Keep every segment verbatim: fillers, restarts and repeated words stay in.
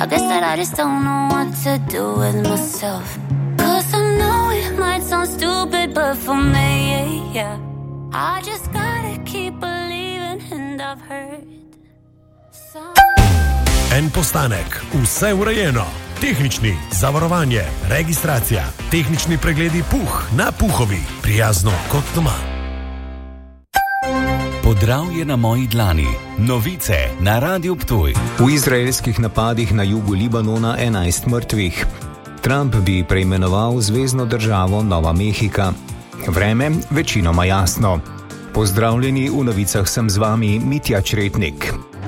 I guess that I just don't know what to do with myself. Cause I know it might sound stupid, but for me, yeah, I just gotta keep believing and I've heard some... En postanek, vse urejeno. Tehnični, zavarovanje, registracija, tehnični pregledi Puh na Puhovi, prijazno kot doma. Podravje na moji dlani. Novice na Radiu Ptuj. V izraelskih napadih na jugu Libanona enajst mrtvih. Trump bi preimenoval zvezno državo Nova Mehika. Vreme večinoma jasno. Pozdravljeni, v novicah sem z vami Mitja Čretnik.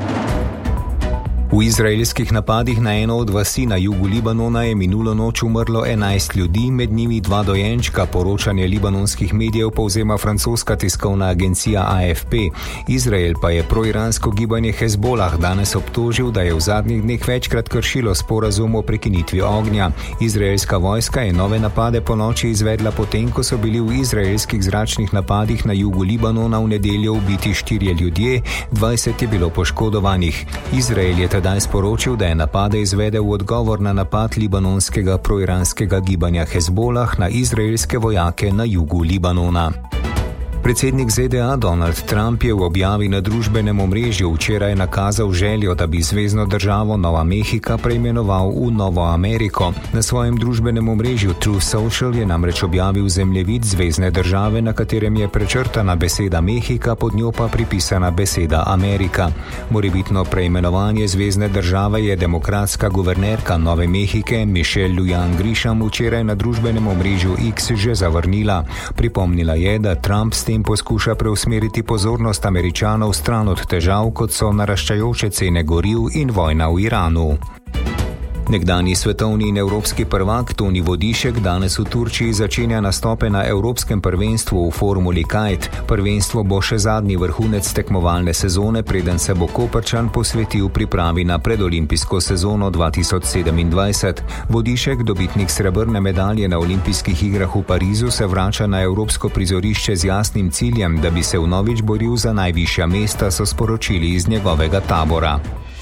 V izraelskih napadih na eno od vasi na jugu Libanona je minulo noč umrlo enajst ljudi, med njimi dva dojenčka, poročanje libanonskih medijev povzema francoska tiskovna agencija A F P. Izrael pa je proiransko gibanje Hezbolah danes obtožil, da je v zadnjih dneh večkrat kršilo sporazum o prekinitvi ognja. Izraelska vojska je nove napade ponoči izvedla potem, ko so bili v izraelskih zračnih napadih na jugu Libanona v nedeljo ubiti štirje ljudje, dvajset je bilo poškodovanih. Izrael je tedaj sporočil, da je napade izvedel v odgovor na napad libanonskega proiranskega gibanja Hezbolah na izraelske vojake na jugu Libanona. Predsednik Z D A Donald Trump je v objavi na družbenem omrežju včeraj nakazal željo, da bi zvezno državo Nova Mehika preimenoval v Novo Ameriko. Na svojem družbenem omrežju Truth Social je namreč objavil zemljevid zvezne države, na katerem je prečrtana beseda Mehika, pod njo pa pripisana beseda Amerika. Morebitno preimenovanje zvezne države je demokratska guvernerka Nove Mehike Michelle Lujan Grisham včeraj na družbenem omrežju X že zavrnila. Pripomnila je, da Trump s tem poskuša preusmeriti pozornost Američanov stran od težav, kot so naraščajoče cene goriv in vojna v Iranu. Nekdanji svetovni in evropski prvak Toni Vodišek danes v Turčiji začenja nastope na evropskem prvenstvu v formuli kite. Prvenstvo bo še zadnji vrhunec tekmovalne sezone, preden se bo Koprčan posvetil pripravi na predolimpijsko sezono dva tisoč sedemindvajset. Vodišek, dobitnik srebrne medalje na olimpijskih igrah v Parizu, se vrača na evropsko prizorišče z jasnim ciljem, da bi se vnovič boril za najvišja mesta, so sporočili iz njegovega tabora.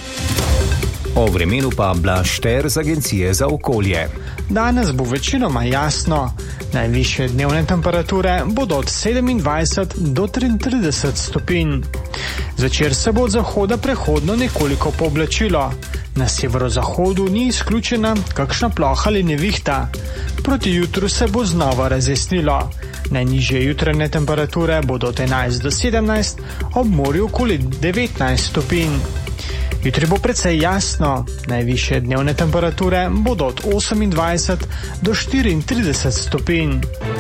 O vremenu pa Blaž Šter z Agencije za okolje. Danes bo večinoma jasno. Najvišje dnevne temperature bodo od sedemindvajset do triintrideset stopinj. Zvečer se bo od zahoda prehodno nekoliko pooblačilo. Na severozahodu ni izključena kakšna ploha ali nevihta. Proti jutru se bo znova razjasnilo. Najnižje jutranje temperature bodo od enajst do sedemnajst, ob morju okoli devetnajst stopinj. Jutri bo precej jasno, najvišje dnevne temperature bodo od osemindvajset do štiriintrideset stopinj.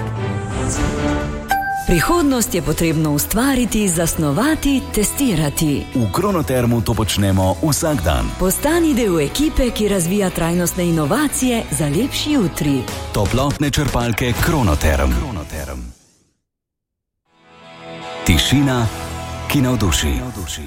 Prihodnost je potrebno ustvariti, zasnovati, testirati. V Kronotermu to počnemo vsak dan. Postani del ekipe, ki razvija trajnostne inovacije za lepši jutri. Toplotne črpalke Kronoterm. Kronoterm. Tišina, ki navduši.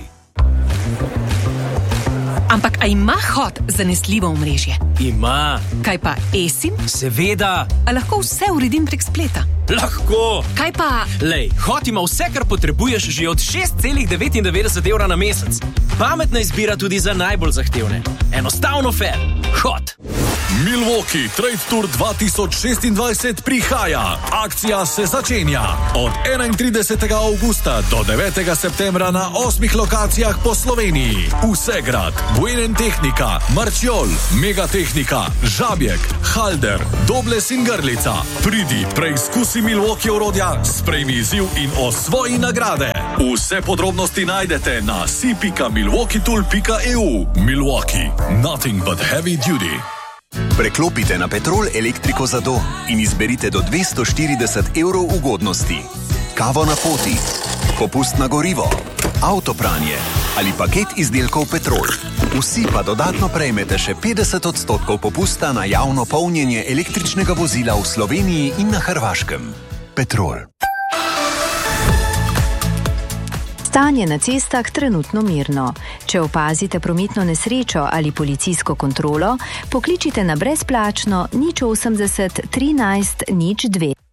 Ampak a ima Hot zanesljivo omrežje? Ima. Kaj pa eSIM? Seveda. A lahko vse uredim prek spleta? Lahko. Kaj pa... Lej, Hot ima vse, kar potrebuješ že od šest celih devetindevetdeset evra na mesec. Pametna izbira tudi za najbolj zahtevne. Enostavno fair. Hot. Milwaukee Trade Tour dva tisoč šestindvajset prihaja. Akcija se začenja od enaintridesetega avgusta do devetega septembra na osmih lokacijah po Sloveniji. Vsegrad, Buenentechnika, Marčiol, Megatehnika, Žabjek, Halder, Dobles in Grlica. Pridi, preizkusi Milwaukee orodja, sprejmi izziv in osvoji nagrade. Vse podrobnosti najdete na si pika milwaukee tool pika e u. Milwaukee, nothing but heavy duty. Preklopite na Petrol elektriko za dom in izberite do dvesto štirideset evrov ugodnosti. Kavo na poti, popust na gorivo, avtopranje ali paket izdelkov Petrol. Vsi pa dodatno prejmete še petdeset odstotkov popusta na javno polnjenje električnega vozila v Sloveniji in na Hrvaškem. Petrol. Stanje na cestah trenutno mirno. Če opazite prometno nesrečo ali policijsko kontrolo, pokličite na brezplačno nič osemdeset trinajst nič dve.